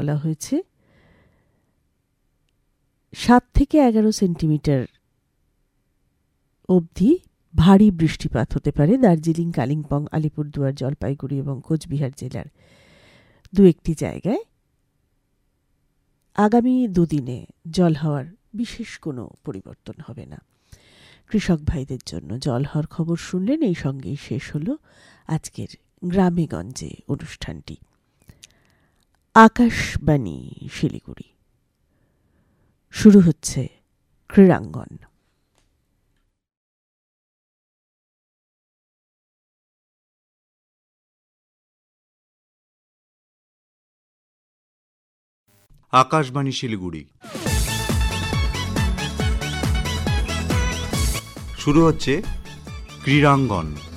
বলা হয়েছে 7 থেকে 11 সেন্টিমিটার অবধি ভারী বৃষ্টিপাত হতে পারে দার্জিলিং, কালিম্পং, আলিপুরদুয়ার, জলপাইগুড়ি এবং কোচবিহার জেলার দু একটি জায়গায়। আগামী দুদিনে জল হওয়ার বিশেষ কোনো পরিবর্তন হবে না। কৃষক ভাইদের জন্য জল হওয়ার খবর শুনলেন। এই সঙ্গেই শেষ হলো আজকের গ্রামে গঞ্জে অনুষ্ঠানটি। আকাশবাণী শিলিগুড়ি। শুরু হচ্ছে ক্রীড়াঙ্গন। আকাশবাণী শিলিগুড়ি। শুরু হচ্ছে ক্রীড়াঙ্গন।